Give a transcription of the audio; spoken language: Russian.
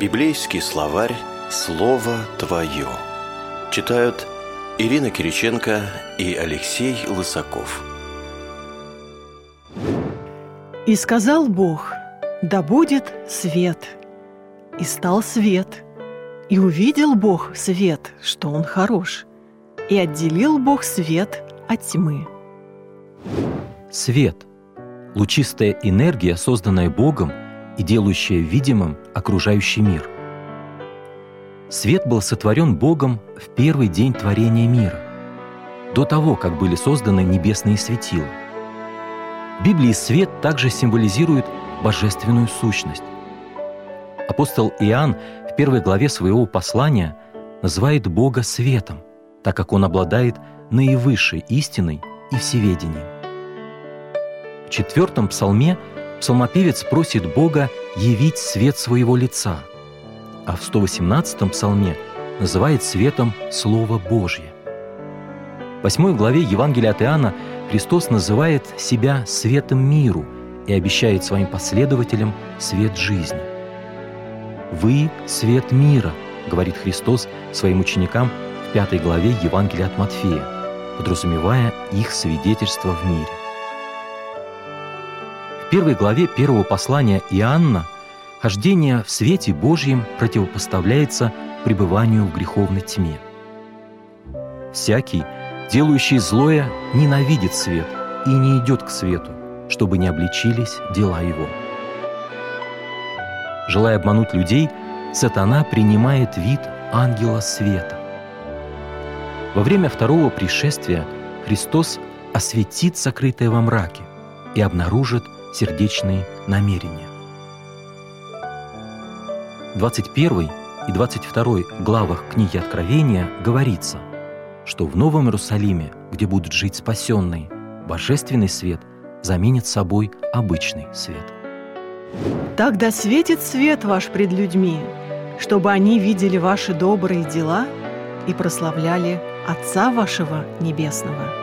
Библейский словарь «Слово Твое». Читают Ирина Кириченко и Алексей Лысаков. «И сказал Бог: да будет свет. И стал свет. И увидел Бог свет, что он хорош. И отделил Бог свет от тьмы». Свет – лучистая энергия, созданная Богом и делающая видимым окружающий мир. Свет был сотворен Богом в первый день творения мира, до того, как были созданы небесные светила. В Библии свет также символизирует божественную сущность. Апостол Иоанн в первой главе своего послания называет Бога светом, так как Он обладает наивысшей истиной и всеведением. В 4 псалме псалмопевец просит Бога явить свет своего лица, а в 118 псалме называет светом Слово Божье. В 8 главе Евангелия от Иоанна Христос называет себя светом миру и обещает своим последователям свет жизни. «Вы – свет мира», – говорит Христос своим ученикам в 5 главе Евангелия от Матфея, подразумевая их свидетельство в мире. В 1 главе 1 послания Иоанна хождение в свете Божьем противопоставляется пребыванию в греховной тьме. «Всякий, делающий злое, ненавидит свет и не идет к свету, чтобы не обличились дела его». Желая обмануть людей, сатана принимает вид ангела света. Во время второго пришествия Христос осветит сокрытое во мраке и обнаружит сердечные намерения. В 21 и 22 главах книги Откровения говорится, что в Новом Иерусалиме, где будут жить спасенные, божественный свет заменит собой обычный свет. «Так да светит свет ваш пред людьми, чтобы они видели ваши добрые дела и прославляли Отца вашего Небесного».